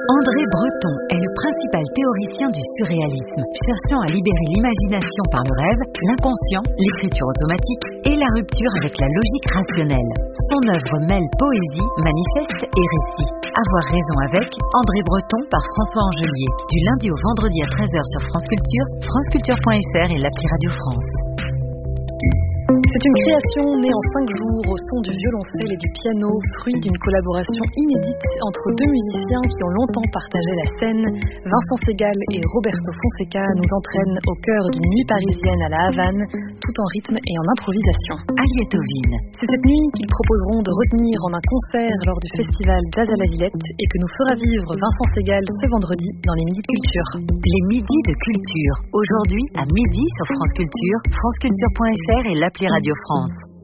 André Breton est le principal théoricien du surréalisme, cherchant à libérer l'imagination par le rêve, l'inconscient, l'écriture automatique et la rupture avec la logique rationnelle. Son œuvre mêle poésie, manifeste et récit. Avoir raison avec André Breton par François Angelier. Du lundi au vendredi à 13h sur France Culture, franceculture.fr et l'appli Radio France. C'est une création née en 5 jours au son du violoncelle et du piano, fruit d'une collaboration inédite entre deux musiciens qui ont longtemps partagé la scène. Vincent Segal et Roberto Fonseca nous entraînent au cœur d'une nuit parisienne à La Havane, tout en rythme et en improvisation. Aliette Ovine. C'est cette nuit qu'ils proposeront de retenir en un concert lors du festival Jazz à la Villette et que nous fera vivre Vincent Segal ce vendredi dans les Midis de Culture. Les Midis de Culture. Aujourd'hui à midi sur France Culture, franceculture.fr et l'appli Radio France.